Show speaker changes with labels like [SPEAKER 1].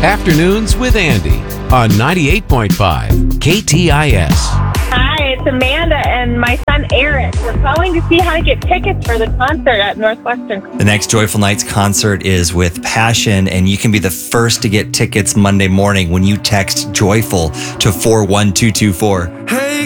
[SPEAKER 1] Afternoons with Andy on 98.5 KTIS.
[SPEAKER 2] Hi, it's Amanda and my son Eric. We're calling to see how to get tickets for the concert at Northwestern.
[SPEAKER 3] The next Joyful Nights concert is with Passion, and you can be the first to get tickets Monday morning when you text JOYFUL to 41224.